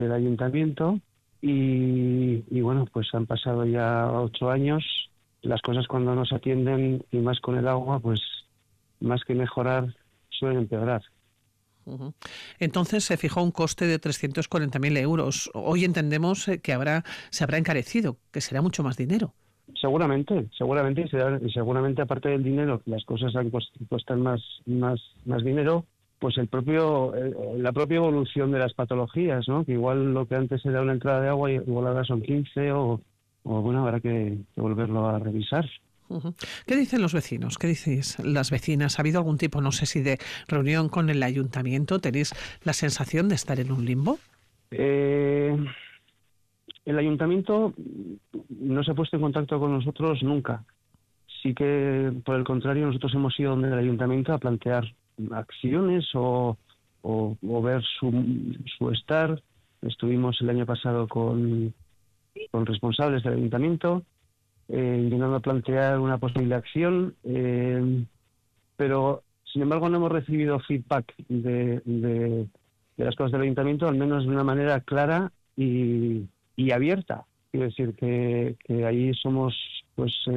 del ayuntamiento y bueno, pues han pasado ya 8 años. Las cosas cuando no se atienden, y más con el agua, pues más que mejorar, suelen empeorar. Ujú. Entonces se fijó un coste de 340.000 euros. Hoy entendemos que se habrá encarecido, que será mucho más dinero. Seguramente, y seguramente aparte del dinero, las cosas cuestan más dinero, pues la propia evolución de las patologías, ¿no? Que igual lo que antes era una entrada de agua, igual ahora son 15 o bueno, habrá que volverlo a revisar. Ujú. ¿Qué dicen los vecinos? ¿Qué decís las vecinas? ¿Ha habido algún tipo, no sé si de reunión con el ayuntamiento? ¿Tenéis la sensación de estar en un limbo? Eh, el ayuntamiento no se ha puesto en contacto con nosotros nunca. Sí que, por el contrario, nosotros hemos ido donde el ayuntamiento a plantear acciones o ver su estar. Estuvimos el año pasado con responsables del ayuntamiento intentando plantear una posible acción, pero sin embargo no hemos recibido feedback de las cosas del ayuntamiento, al menos de una manera clara y abierta. Quiero decir que ahí somos pues